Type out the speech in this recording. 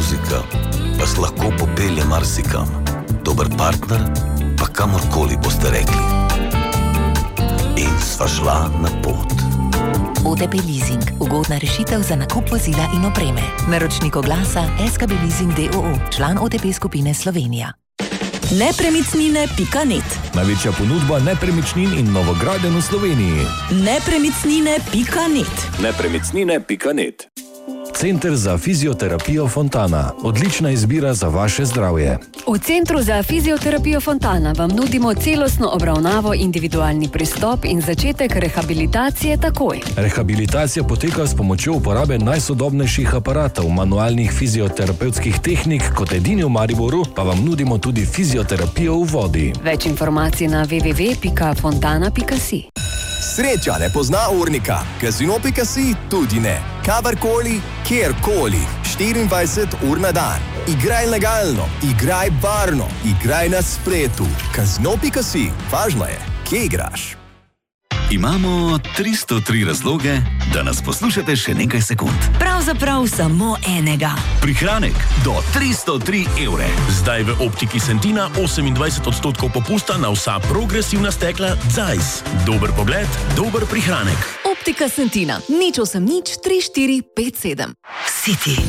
muzika vas lahko popelje marsikam. Dober partner pa kamorkoli boste rekli. In sva šla na pot. OTP Leasing. Ugodna rešitev za nakup vozila in opreme. Naročnik oglasa SKB Leasing d.o.o. Član OTP skupine Slovenija. Nepremicnine.net. Največja ponudba nepremičnin in novogradenj v Sloveniji. Nepremicnine.net. Nepremicnine.net. Center za fizioterapijo Fontana. Odlična izbira za vaše zdravje. V Centru za fizioterapijo Fontana vam nudimo celostno obravnavo, individualni pristop in začetek rehabilitacije takoj. Rehabilitacija poteka s pomočjo uporabe najsodobnejših aparatov, manualnih fizioterapevtskih tehnik, kot edini v Mariboru pa vam nudimo tudi fizioterapijo v vodi. Več informacij na www.fontana.si. Sreča ne pozna urnika, Casino.si tudi ne. Kadarkoli, kjerkoli, 24 ur na dan. Igraj legalno, igraj varno, igraj na spletu. Casino.si, važno je, kje igraš. Imamo 303 razloge, da nas poslušate še nekaj sekund. Pravzaprav samo enega. Prihranek do 303 evre. Zdaj v Optiki Sentina 28% popusta na vsa progresivna stekla Zeiss. Dober pogled, dober prihranek. Optika Sentina. 080 3457. City.